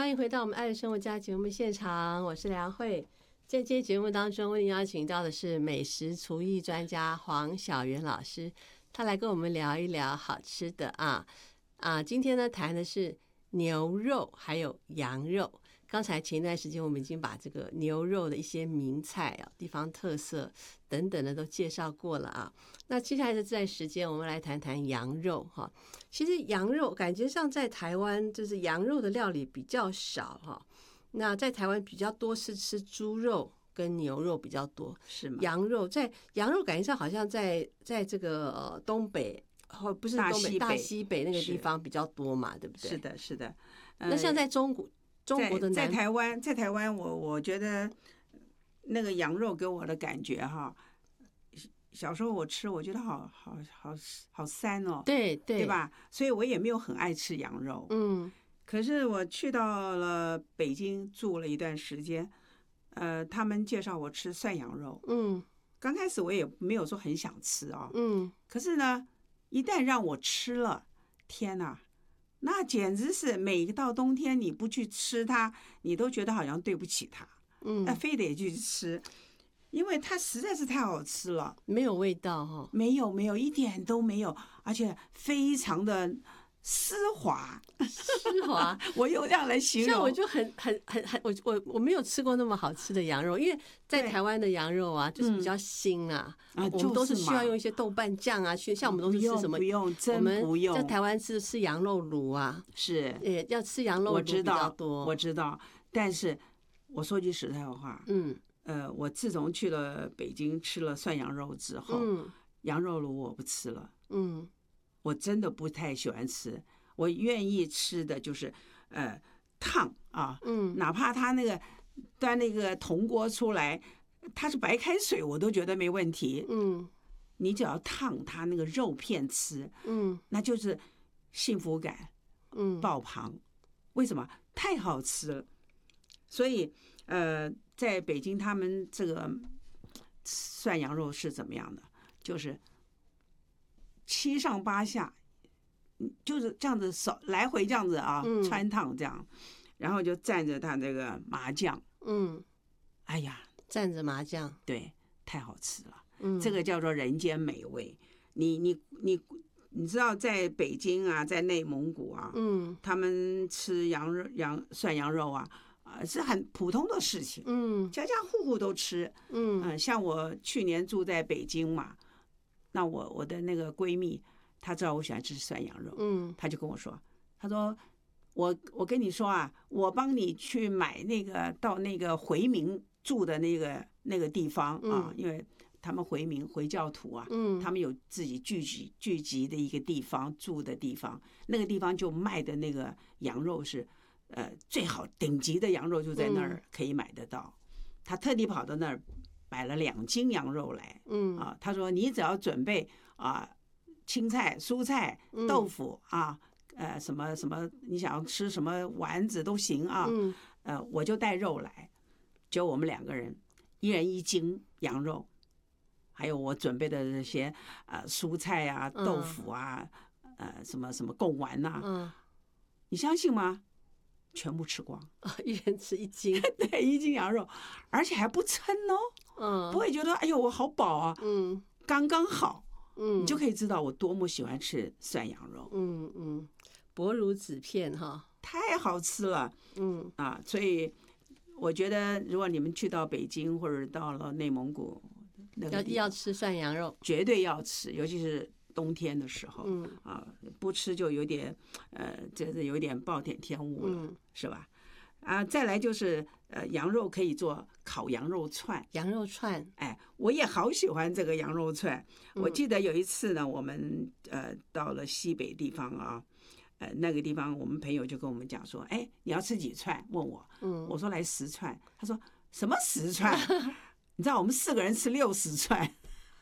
欢迎回到我们爱的生活家节目现场，我是梁慧。在这期节目当中，为您邀请到的是美食厨艺专家黄晓元老师，他来跟我们聊一聊好吃的今天呢谈的是牛肉还有羊肉。刚才前一段时间我们已经把这个牛肉的一些名菜地方特色等等的都介绍过了那接下来的这段时间我们来谈谈羊肉其实羊肉感觉上在台湾就是羊肉的料理比较少那在台湾比较多是吃猪肉跟牛肉比较多， 是吗？ 羊肉感觉上好像在这个东北或不是东北大西北那个地方比较多嘛，对不对？ 是的，是的。 那像在中国的在台湾，我觉得那个羊肉给我的感觉小时候我吃，我觉得好膻哦，对吧？所以我也没有很爱吃羊肉。可是我去到了北京住了一段时间，他们介绍我吃涮羊肉。刚开始我也没有说很想吃可是呢，一旦让我吃了，天哪！那简直是每到冬天你不去吃它，你都觉得好像对不起它。那非得去吃，因为它实在是太好吃了， 没有味道没有一点都没有，而且非常的丝滑，我用这样来形容。 像我就我没有吃过那么好吃的羊肉，因为在台湾的羊肉就是比较腥我们都是需要用一些豆瓣酱像我们都是吃什么？ 不用，真不用。 在台湾吃羊肉炉是要吃羊肉炉比较多。 我知道，但是我说句实在话，我自从去了北京吃了涮羊肉之后，羊肉炉我不吃了。我真的不太喜欢吃，我愿意吃的就是烫哪怕他那个端那个铜锅出来，它是白开水，我都觉得没问题。你只要烫它那个肉片吃，那就是幸福感爆棚。为什么？太好吃了。所以在北京他们这个涮羊肉是怎么样的？就是七上八下，就是这样子手来回这样子穿烫这样，然后就蘸着他这个麻酱，哎呀， 蘸着麻酱， 对，太好吃了，这个叫做人间美味。你知道，在北京在内蒙古他们吃涮羊肉是很普通的事情，家家户户都吃，像我去年住在北京嘛。那我的那个闺蜜，她知道我喜欢吃涮羊肉，她就跟我说，她说我跟你说我帮你去买那个到那个回民住的那个地方因为他们回教徒他们有自己聚集的一个地方住的地方，那个地方就卖的那个羊肉是最好顶级的羊肉就在那儿可以买得到，他特地跑到那儿。买了2斤羊肉来，他说你只要准备青菜、蔬菜、豆腐什么什么，你想要吃什么丸子都行我就带肉来，就我们2个人，1人1斤羊肉，还有我准备的这些蔬菜豆腐什么什么贡丸你相信吗？全部吃光一人吃1斤， 对，1斤羊肉，而且还不撑不会觉得哎呦我好饱刚刚好，你就可以知道我多么喜欢吃涮羊肉， 薄如纸片太好吃了，所以我觉得如果你们去到北京或者到了内蒙古， 要吃涮羊肉， 绝对要吃，尤其是冬天的时候，不吃就有点就是有点暴殄天物了，是吧？再来就是羊肉可以做烤羊肉串，我也好喜欢这个羊肉串。我记得有一次呢，我们到了西北地方那个地方我们朋友就跟我们讲说，你要吃几串？问我，我说来10串，他说什么10串？你知道我们4个人吃60串。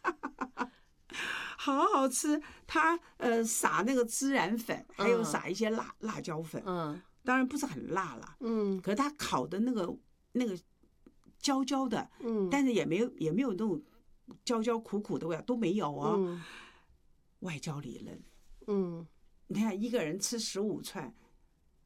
好好吃，它撒那个孜然粉，还有撒一些辣椒粉，当然不是很辣了，可是它烤的那个焦焦的，但是也没有那种焦焦苦苦的味道都没有外焦里嫩，你看一个人吃15串，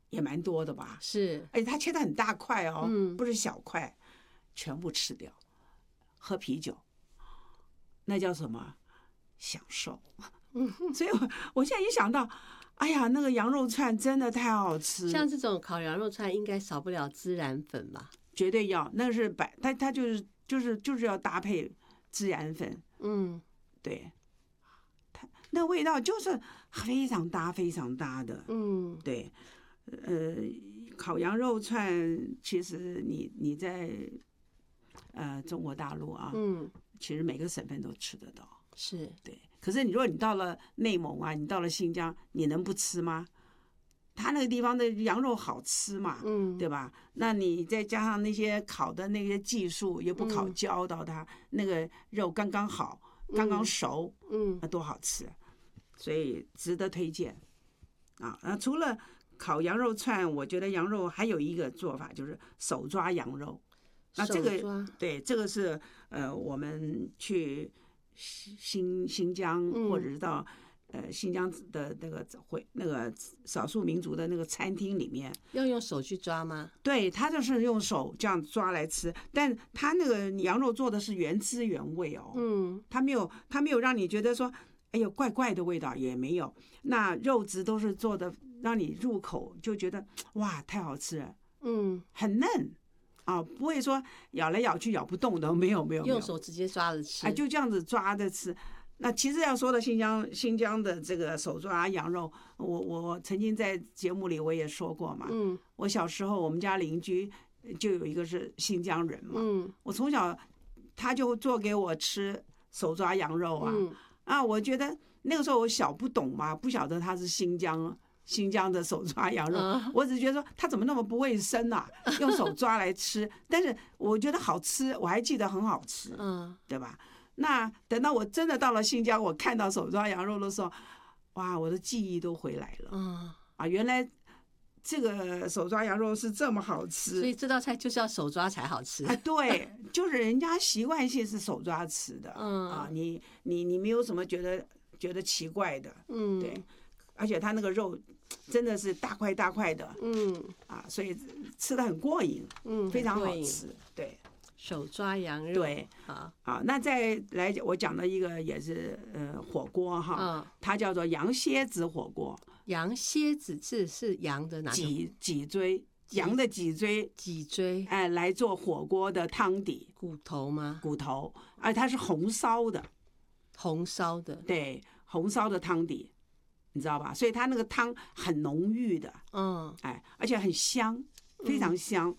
也蛮多的吧？ 是， 而且它切得很大块哦，不是小块，全部吃掉，喝啤酒，那叫什么？享受。所以我现在一想到，哎呀，那个羊肉串真的太好吃。 像这种烤羊肉串，应该少不了孜然粉吧？ 绝对要，那个是它就是要搭配孜然粉。对，它那味道就是非常搭的。对，烤羊肉串，其实你在中国大陆啊，其实每个省份都吃得到。 是， 对。可是如果你到了内蒙啊，你到了新疆，你能不吃吗？他那个地方的羊肉好吃嘛，对吧？那你再加上那些烤的那些技术，也不烤焦到它，那个肉刚刚好，刚刚熟，那多好吃，所以值得推荐啊。那除了烤羊肉串，我觉得羊肉还有一个做法就是手抓羊肉。那这个对，这个是我们去新疆或者是到新疆的那个少数民族的那个餐厅里面， 要用手去抓吗？ 对，他就是用手这样抓来吃，但他那个羊肉做的是原汁原味哦，他没有让你觉得说哎呦怪怪的味道，也没有，那肉质都是做的让你入口就觉得哇太好吃了，很嫩。不会说咬来咬去咬不动的，没有， 用手直接抓着吃， 就这样子抓着吃。那其实要说到新疆的这个手抓羊肉，我曾经在节目里我也说过嘛，我小时候我们家邻居就有一个是新疆人嘛，我从小他就做给我吃手抓羊肉啊，我觉得那个时候我小不懂嘛，不晓得他是新疆的手抓羊肉，我只是觉得说他怎么那么不卫生啊，用手抓来吃。但是我觉得好吃，我还记得很好吃，对吧？那等到我真的到了新疆，我看到手抓羊肉的时候，哇，我的记忆都回来了。原来这个手抓羊肉是这么好吃， 所以这道菜就是要手抓才好吃。 对，就是人家习惯性是手抓吃的。你没有什么觉得奇怪的。对。而且它那个肉真的是大块大块的，所以吃得很过瘾，非常好吃。对， 手抓羊肉。 对，好，那再来我讲的一个也是火锅哈，它叫做羊蝎子火锅。 羊蝎子是羊的哪种？ 脊椎，羊的脊椎，来做火锅的汤底。 骨头吗？ 骨头，它是红烧的，对，红烧的汤底。你知道吧？所以它那个汤很浓郁的，而且很香，非常香。